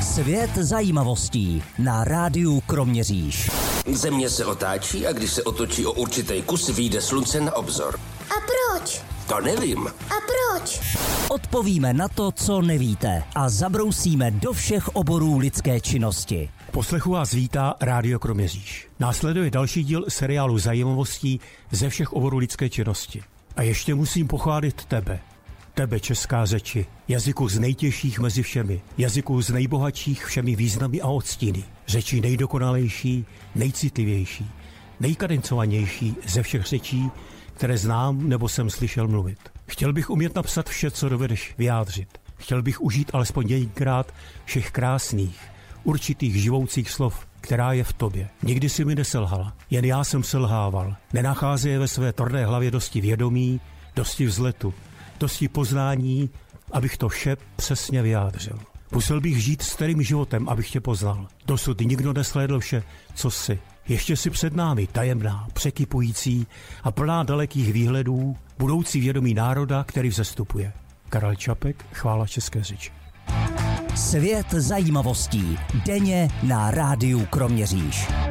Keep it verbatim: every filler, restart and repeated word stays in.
Svět zajímavostí na rádiu Kroměříž. Země se otáčí a když se otočí o určitý kus, vyjde slunce na obzor. A proč? To nevím. A proč? Odpovíme na to, co nevíte a zabrousíme do všech oborů lidské činnosti. Poslechu vás vítá Rádio Kroměříž. Následuje další díl seriálu zajímavostí ze všech oborů lidské činnosti. A ještě musím pochválit tebe. Tebe, česká řeči, jazyku z nejtěžších mezi všemi, jazyku z nejbohatších všemi významy a odstíny, řeči nejdokonalejší, nejcitlivější, nejkadencovanější ze všech řečí, které znám nebo jsem slyšel mluvit. Chtěl bych umět napsat vše, co dovedeš vyjádřit. Chtěl bych užít alespoň několikrát všech krásných, určitých živoucích slov, která je v tobě. Nikdy si mi neselhala, jen já jsem selhával. Nenachází ve své tvrdé hlavě dosti vědomí, dosti vzletu, dosti poznání, abych to vše přesně vyjádřil. Musel bych žít starým životem, abych tě poznal. Dosud nikdo neslédl vše, co jsi. Ještě si před námi tajemná, překypující a plná dalekých výhledů, budoucí vědomí národa, který vzestupuje. Karel Čapek, chvála české řeči. Svět zajímavostí denně na rádiu Kroměříž.